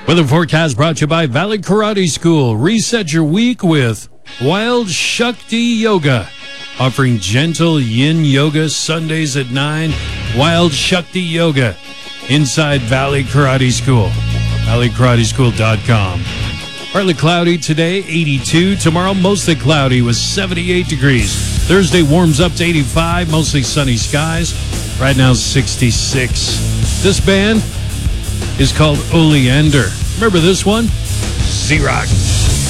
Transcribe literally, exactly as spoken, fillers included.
Weather forecast brought to you by Valley Karate School. Reset your week with Wild Shakti Yoga. Offering gentle yin yoga Sundays at nine. Wild Shakti Yoga inside Valley Karate School. valley karate school dot com. Partly cloudy today, eighty-two. Tomorrow, mostly cloudy with seventy-eight degrees. Thursday warms up to eighty-five, mostly sunny skies. Right now, sixty-six. This band is called Oleander. Remember this one? Z-Rock.